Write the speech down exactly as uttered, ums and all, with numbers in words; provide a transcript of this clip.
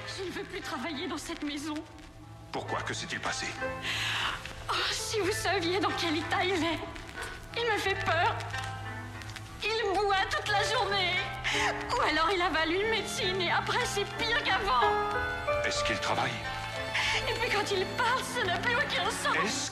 Je ne veux plus travailler dans cette maison. Pourquoi? Que s'est-il passé? Oh, si vous saviez dans quel état il est. Il me fait peur. Il boit toute la journée. Ou alors il avale une médecine et après c'est pire qu'avant. Est-ce qu'il travaille? Et puis quand il parle, ça n'a plus aucun sens. Est-ce